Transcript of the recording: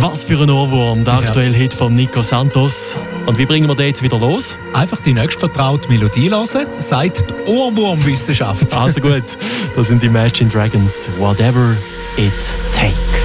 Was für ein Ohrwurm, der aktuelle Hit von Nico Santos. Und wie bringen wir den jetzt wieder los? Einfach die nächstvertraute Melodie hören, sagt die Ohrwurmwissenschaft. Also gut, das sind die Imagine Dragons. Whatever it takes.